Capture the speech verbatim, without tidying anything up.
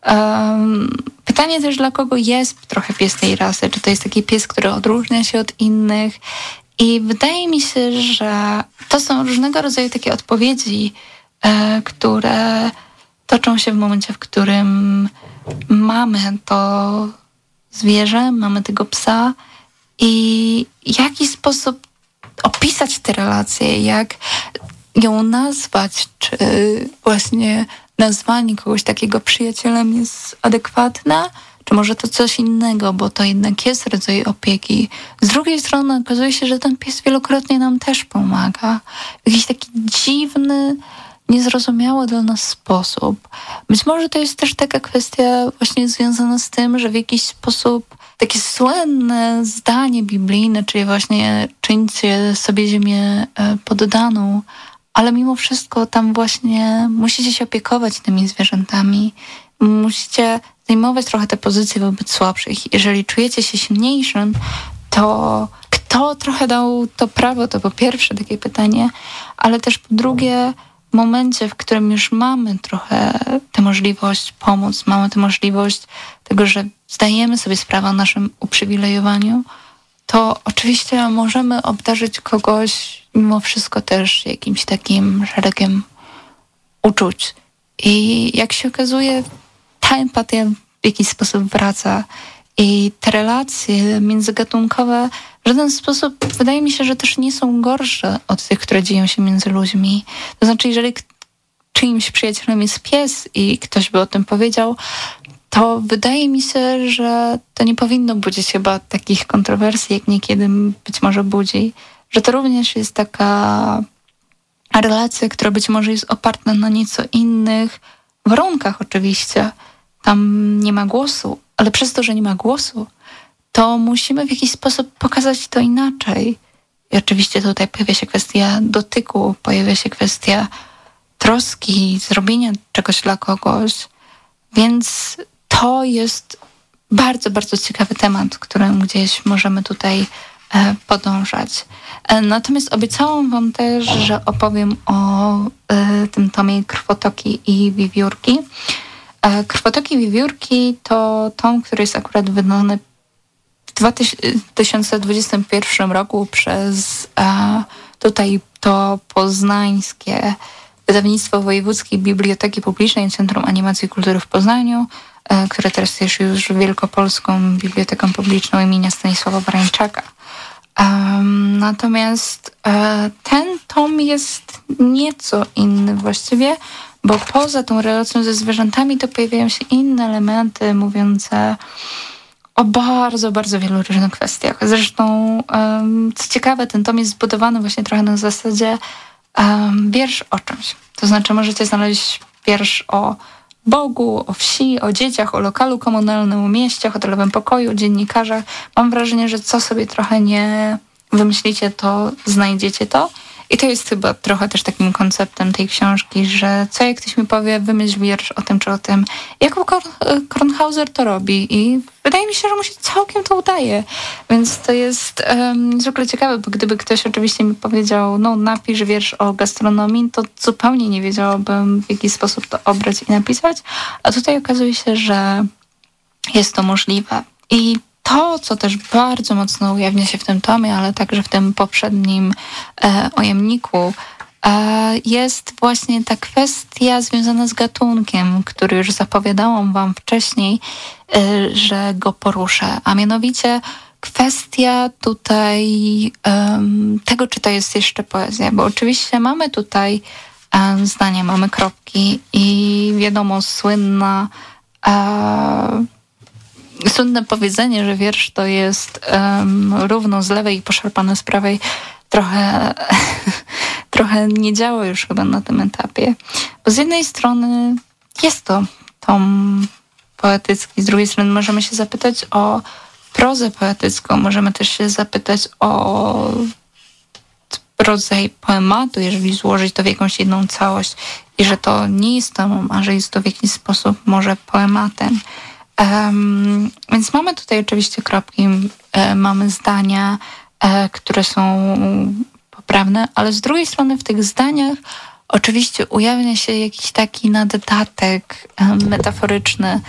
Um, pytanie też, dla kogo jest trochę pies tej rasy. Czy to jest taki pies, który odróżnia się od innych? I wydaje mi się, że to są różnego rodzaju takie odpowiedzi, e, które toczą się w momencie, w którym mamy to zwierzę, mamy tego psa i w jaki sposób opisać tę relację, jak ją nazwać, czy właśnie nazwanie kogoś takiego przyjacielem jest adekwatne, czy może to coś innego, bo to jednak jest rodzaj opieki. Z drugiej strony okazuje się, że ten pies wielokrotnie nam też pomaga. W jakiś taki dziwny, niezrozumiały dla nas sposób. Być może to jest też taka kwestia właśnie związana z tym, że w jakiś sposób takie słynne zdanie biblijne, czyli właśnie czyńcie sobie ziemię poddaną, ale mimo wszystko tam właśnie musicie się opiekować tymi zwierzętami. Musicie zajmować trochę te pozycje wobec słabszych. Jeżeli czujecie się silniejszym, to kto trochę dał to prawo? To po pierwsze takie pytanie, ale też po drugie, w momencie, w którym już mamy trochę tę możliwość pomóc, mamy tę możliwość tego, że zdajemy sobie sprawę o naszym uprzywilejowaniu, to oczywiście możemy obdarzyć kogoś mimo wszystko też jakimś takim szeregiem uczuć. I jak się okazuje, ta empatia w jakiś sposób wraca i te relacje międzygatunkowe w żaden sposób, wydaje mi się, że też nie są gorsze od tych, które dzieją się między ludźmi. To znaczy, jeżeli czyimś przyjacielem jest pies i ktoś by o tym powiedział, to wydaje mi się, że to nie powinno budzić chyba takich kontrowersji, jak niekiedy być może budzi. Że to również jest taka relacja, która być może jest oparta na nieco innych warunkach oczywiście. Tam nie ma głosu, ale przez to, że nie ma głosu, to musimy w jakiś sposób pokazać to inaczej. I oczywiście tutaj pojawia się kwestia dotyku, pojawia się kwestia troski, zrobienia czegoś dla kogoś. Więc to jest bardzo, bardzo ciekawy temat, którym gdzieś możemy tutaj e, podążać. E, natomiast obiecałam wam też, że opowiem o e, tym tomie Krwotoki i Wiewiórki. E, Krwotoki i Wiewiórki to tom, który jest akurat wydany w dwa tysiące dwudziestym pierwszym roku przez e, tutaj to poznańskie Wydawnictwo Wojewódzkiej Biblioteki Publicznej Centrum Animacji i Kultury w Poznaniu, e, które teraz jest już Wielkopolską Biblioteką Publiczną imienia Stanisława Barańczaka. Um, natomiast e, ten tom jest nieco inny właściwie, bo poza tą relacją ze zwierzętami to pojawiają się inne elementy mówiące o bardzo, bardzo wielu różnych kwestiach. Zresztą, um, co ciekawe, ten tom jest zbudowany właśnie trochę na zasadzie um, wiersz o czymś. To znaczy możecie znaleźć wiersz o Bogu, o wsi, o dzieciach, o lokalu komunalnym, o mieście, hotelowym pokoju, o dziennikarzach. Mam wrażenie, że co sobie trochę nie wymyślicie, to znajdziecie to. I to jest chyba trochę też takim konceptem tej książki, że co jak ktoś mi powie, wymyśl wiersz o tym czy o tym. Jakub Kornhauser to robi i wydaje mi się, że mu się całkiem to udaje. Więc to jest um, zwykle ciekawe, bo gdyby ktoś oczywiście mi powiedział, no napisz wiersz o gastronomii, to zupełnie nie wiedziałabym, w jaki sposób to obrać i napisać. A tutaj okazuje się, że jest to możliwe. I to, co też bardzo mocno ujawnia się w tym tomie, ale także w tym poprzednim e, ojemniku, e, jest właśnie ta kwestia związana z gatunkiem, który już zapowiadałam wam wcześniej, e, że go poruszę. A mianowicie kwestia tutaj um, tego, czy to jest jeszcze poezja. Bo oczywiście mamy tutaj e, zdania, mamy kropki i wiadomo, słynna e, Słynne powiedzenie, że wiersz to jest um, równo z lewej i poszarpane z prawej, trochę, trochę nie działa już chyba na tym etapie. Bo z jednej strony jest to tom poetycki, z drugiej strony możemy się zapytać o prozę poetycką, możemy też się zapytać o rodzaj poematu, jeżeli złożyć to w jakąś jedną całość i że to nie jest tomem, a że jest to w jakiś sposób może poematem. Um, więc mamy tutaj oczywiście kropki, e, mamy zdania, e, które są poprawne, ale z drugiej strony w tych zdaniach oczywiście ujawnia się jakiś taki naddatek e, metaforyczny,